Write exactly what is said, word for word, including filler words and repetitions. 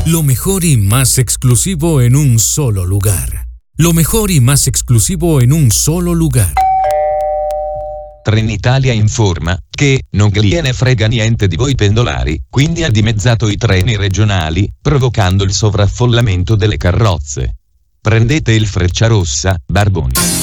Lo mejor y más exclusivo en un solo lugar. Lo mejor y más exclusivo en un solo lugar. Trenitalia informa che non gliene frega niente di voi pendolari, quindi ha dimezzato i treni regionali, provocando il sovraffollamento delle carrozze. Prendete il Frecciarossa, Barboni.